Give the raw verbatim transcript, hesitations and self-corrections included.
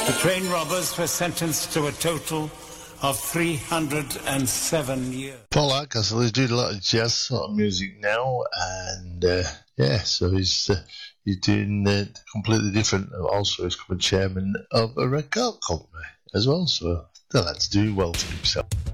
The train robbers were sentenced to a total of three hundred seven years. Paul Hardcastle is doing a lot of jazz sort of music now, and uh, yeah, so he's uh, he's doing uh, completely different. Also, he's become chairman of a record company as well, so the lad's doing well for himself.